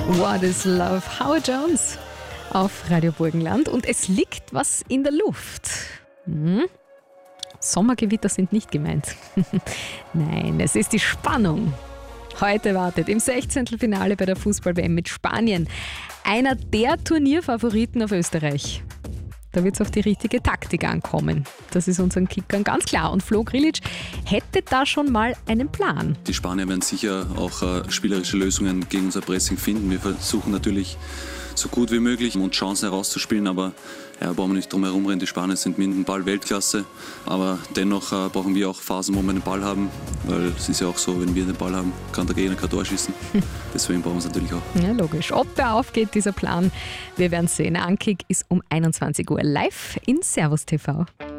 What is Love? Howard Jones auf Radio Burgenland. Und es liegt was in der Luft. Sommergewitter sind nicht gemeint. Nein, es ist die Spannung. Heute wartet im 16. Finale bei der Fußball-WM mit Spanien einer der Turnierfavoriten auf Österreich. Da wird es auf die richtige Taktik ankommen. Das ist unseren Kickern ganz klar. Und Flo Grillitsch hätte da schon mal einen Plan. Die Spanier werden sicher auch spielerische Lösungen gegen unser Pressing finden. Wir versuchen natürlich so gut wie möglich und Chancen herauszuspielen, aber brauchen wir nicht drum herum rennen. Die Spanier sind mit dem Ball Weltklasse, aber dennoch brauchen wir auch Phasen, wo wir den Ball haben, weil es ist ja auch so, wenn wir den Ball haben, kann der Gegner kein Tor schießen. Deswegen brauchen wir es natürlich auch. Ja, logisch. Ob der aufgeht, dieser Plan, wir werden sehen. Ankick ist um 21 Uhr live in Servus TV.